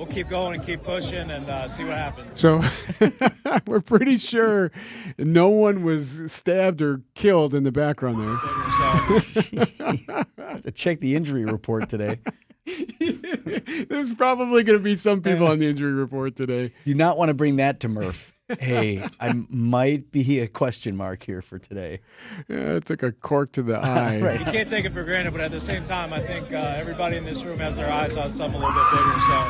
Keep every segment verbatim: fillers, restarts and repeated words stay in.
we'll keep going and keep pushing and uh, see what happens. So we're pretty sure no one was stabbed or killed in the background there. I have to check the injury report today. There's probably going to be some people on the injury report today. Do not want to bring that to Murph. Hey, I might be a question mark here for today. Yeah, it took a cork to the eye. Right. You can't take it for granted, but at the same time, I think uh, everybody in this room has their eyes on something a little bit bigger. So,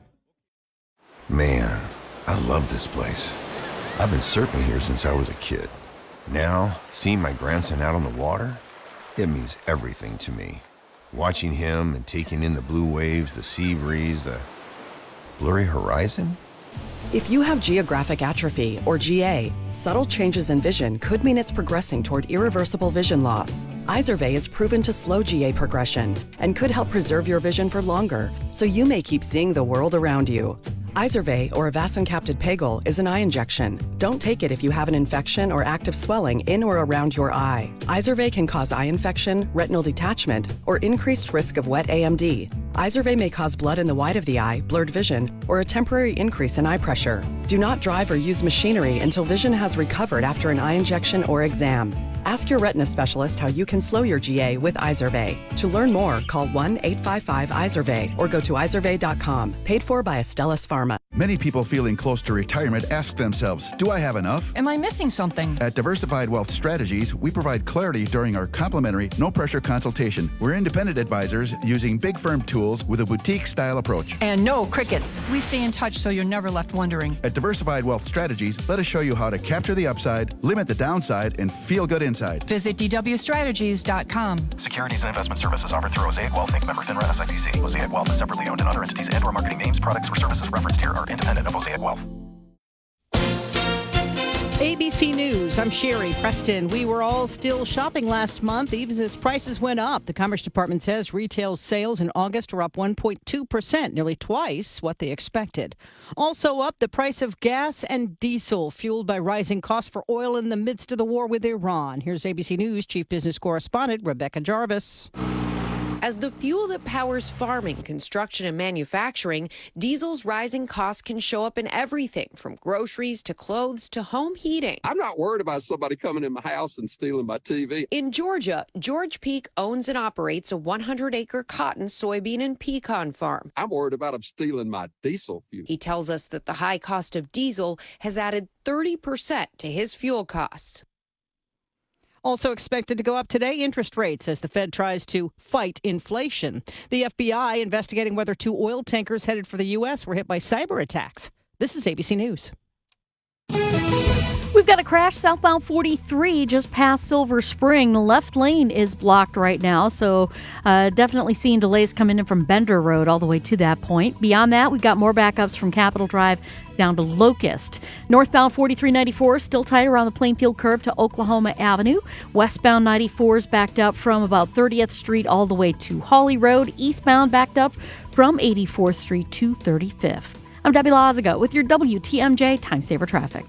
Man, I love this place. I've been surfing here since I was a kid. Now, seeing my grandson out on the water, it means everything to me. Watching him and taking in the blue waves, the sea breeze, the blurry horizon. If you have geographic atrophy, or G A, subtle changes in vision could mean it's progressing toward irreversible vision loss. Izervay is proven to slow G A progression and could help preserve your vision for longer, so you may keep seeing the world around you. Izervay, or avacincaptad pegol, is an eye injection. Don't take it if you have an infection or active swelling in or around your eye. Izervay can cause eye infection, retinal detachment, or increased risk of wet A M D. Izervay may cause blood in the white of the eye, blurred vision, or a temporary increase in eye pressure. Do not drive or use machinery until vision has recovered after an eye injection or exam. Ask your retina specialist how you can slow your G A with Izervay. To learn more, call one eight five five Izervay or go to izervay dot com. Paid for by Astellas Pharma. Many people feeling close to retirement ask themselves, do I have enough? Am I missing something? At Diversified Wealth Strategies, we provide clarity during our complimentary, no-pressure consultation. We're independent advisors using big firm tools with a boutique-style approach. And no crickets. We stay in touch so you're never left wondering. At Diversified Wealth Strategies, let us show you how to capture the upside, limit the downside, and feel good inside. Visit d w strategies dot com. Securities and investment services offered through Mosaic Wealth Incorporated. Member FINRA S I P C. Mosaic Wealth is separately owned, and other entities and or marketing names, products, or services referenced here are independent of Mosaic Wealth. A B C News, I'm Sherry Preston. We were all still shopping last month, even as prices went up. The Commerce Department says retail sales in August were up one point two percent, nearly twice what they expected. Also up, the price of gas and diesel, fueled by rising costs for oil in the midst of the war with Iran. Here's A B C News Chief Business Correspondent Rebecca Jarvis. As the fuel that powers farming, construction, and manufacturing, diesel's rising costs can show up in everything from groceries to clothes to home heating. I'm not worried about somebody coming in my house and stealing my T V. In Georgia, George Peak owns and operates a one hundred acre cotton, soybean, and pecan farm. I'm worried about them stealing my diesel fuel. He tells us that the high cost of diesel has added thirty percent to his fuel costs. Also expected to go up today, interest rates as the Fed tries to fight inflation. The F B I investigating whether two oil tankers headed for the U S were hit by cyber attacks. This is A B C News. We've got a crash southbound forty-three just past Silver Spring. The left lane is blocked right now, so uh, definitely seeing delays coming in from Bender Road all the way to that point. Beyond that, we've got more backups from Capitol Drive down to Locust. Northbound forty-three ninety-four still tight around the Plainfield curve to Oklahoma Avenue. Westbound ninety-four is backed up from about thirtieth Street all the way to Hawley Road. Eastbound backed up from eighty-fourth Street to thirty-fifth. I'm Debbie Lazaga with your W T M J Time Saver Traffic.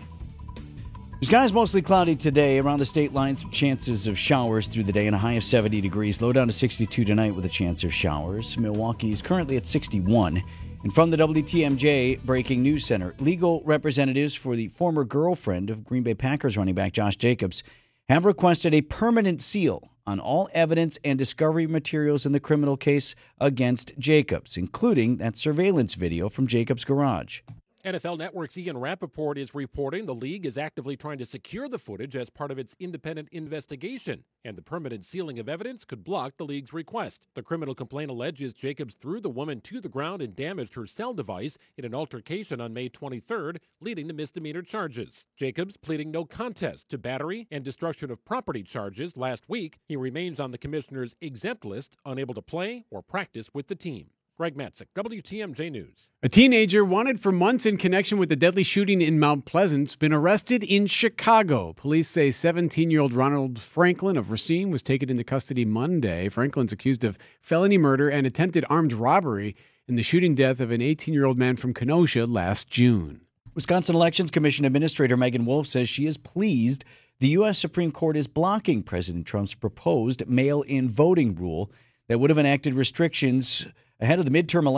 Skies mostly cloudy today. Around the state line, some chances of showers through the day and a high of seventy degrees. Low down to sixty-two tonight with a chance of showers. Milwaukee is currently at sixty-one. And from the W T M J Breaking News Center, legal representatives for the former girlfriend of Green Bay Packers running back Josh Jacobs have requested a permanent seal on all evidence and discovery materials in the criminal case against Jacobs, including that surveillance video from Jacobs' garage. N F L Network's Ian Rappaport is reporting the league is actively trying to secure the footage as part of its independent investigation, and the permanent sealing of evidence could block the league's request. The criminal complaint alleges Jacobs threw the woman to the ground and damaged her cell device in an altercation on May twenty-third, leading to misdemeanor charges. Jacobs pleading no contest to battery and destruction of property charges last week. He remains on the commissioner's exempt list, unable to play or practice with the team. Greg Matzik, W T M J News. A teenager wanted for months in connection with the deadly shooting in Mount Pleasant's been arrested in Chicago. Police say seventeen-year-old Ronald Franklin of Racine was taken into custody Monday. Franklin's accused of felony murder and attempted armed robbery in the shooting death of an eighteen-year-old man from Kenosha last June. Wisconsin Elections Commission Administrator Megan Wolf says she is pleased the U S Supreme Court is blocking President Trump's proposed mail-in voting rule that would have enacted restrictions ahead of the midterm election.